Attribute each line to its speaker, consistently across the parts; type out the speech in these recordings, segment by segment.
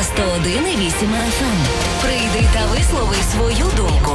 Speaker 1: 101,8 FM. Прийди та вислови свою думку.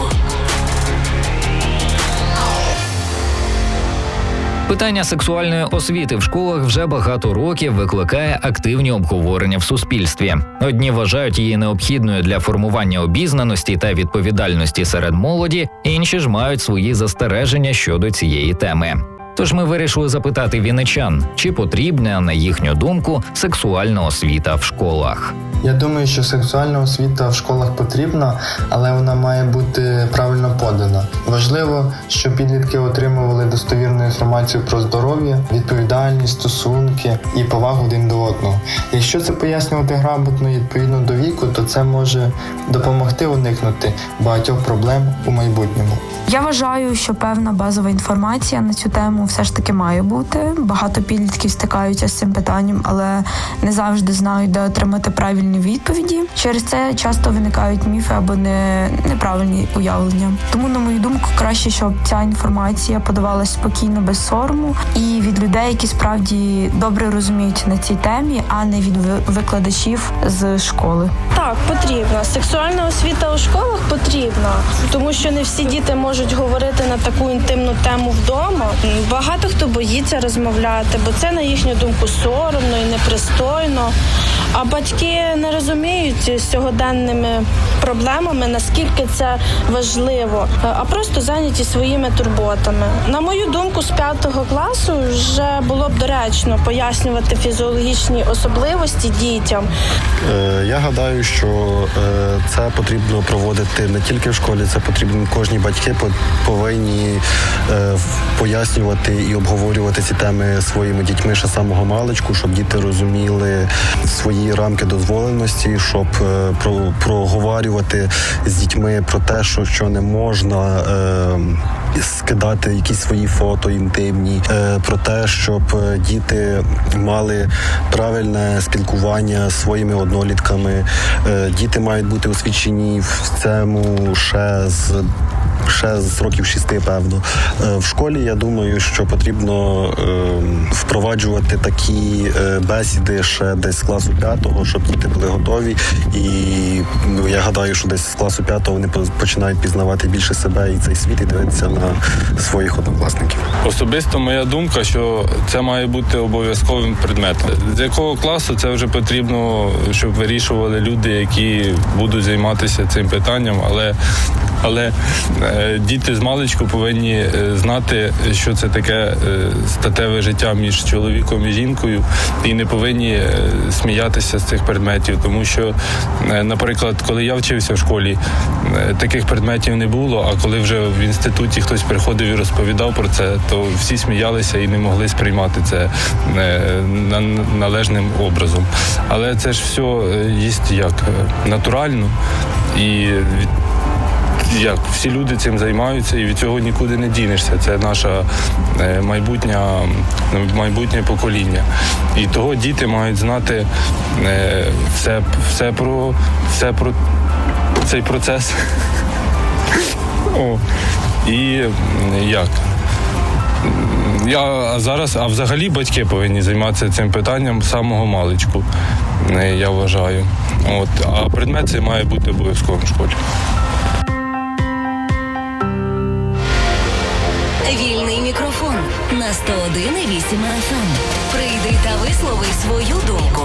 Speaker 2: Питання сексуальної освіти в школах вже багато років викликає активні обговорення в суспільстві. Одні вважають її необхідною для формування обізнаності та відповідальності серед молоді, інші ж мають свої застереження щодо цієї теми. Тож ми вирішили запитати вінничан, чи потрібна, на їхню думку, сексуальна освіта в школах.
Speaker 3: Я думаю, що сексуальна освіта в школах потрібна, але вона має бути правильно подана. Важливо, щоб підлітки отримували достовірну інформацію про здоров'я, відповідальність, стосунки і повагу один до одного. Якщо це пояснювати грамотно і відповідно до віку, то це може допомогти уникнути багатьох проблем у майбутньому.
Speaker 4: Я вважаю, що певна базова інформація на цю тему все ж таки має бути. Багато підлітків стикаються з цим питанням, але не завжди знають, де отримати правильні відповіді. Через це часто виникають міфи або неправильні уявлення. Тому, на мою думку, краще, щоб ця інформація подавалась спокійно, без сорому, і від людей, які справді добре розуміють на цій темі, а не від викладачів з школи.
Speaker 5: Так, потрібна. Сексуальна освіта у школах потрібна, тому що не всі діти можуть говорити на таку інтимну тему вдома. Багато хто боїться розмовляти, бо це, на їхню думку, соромно і непристойно. А батьки не розуміють з сьогоденними проблемами, наскільки це важливо, а просто зайняті своїми турботами. На мою думку, з 5 класу вже було б доречно пояснювати фізіологічні особливості дітям.
Speaker 6: Я гадаю, що це потрібно проводити не тільки в школі, це потрібно, кожні батьки повинні пояснювати і обговорювати ці теми своїми дітьми ще з самого маличку, щоб діти розуміли свої рамки дозволеності, щоб проговорювати з дітьми про те, що не можна скидати якісь свої фото інтимні, про те, щоб діти мали правильне спілкування з своїми однолітками. Діти мають бути освічені в цьому ще з років 6, певно. В школі, я думаю, що потрібно впроваджувати такі бесіди ще десь з класу 5-го, щоб діти були готові. І я гадаю, що десь з класу 5-го вони починають пізнавати більше себе і цей світ, і дивитися на своїх однокласників.
Speaker 7: Особисто моя думка, що це має бути обов'язковим предметом. З якого класу це вже потрібно, щоб вирішували люди, які будуть займатися цим питанням, але діти з маличку повинні знати, що це таке статеве життя між чоловіком і жінкою, і не повинні сміятися з цих предметів, тому що, наприклад, коли я вчився в школі, таких предметів не було, а коли вже в інституті хтось приходив і розповідав про це, то всі сміялися і не могли сприймати це належним образом. Але це ж все є натурально, і всі люди цим займаються, і від цього нікуди не дінешся. Це наше майбутнє покоління. І того діти мають знати все про цей процес. А взагалі батьки повинні займатися цим питанням з самого маличку, я вважаю. А предмет цей має бути обов'язково в школі.
Speaker 1: Вільний мікрофон на 101,8 FM. Прийди та вислови свою думку.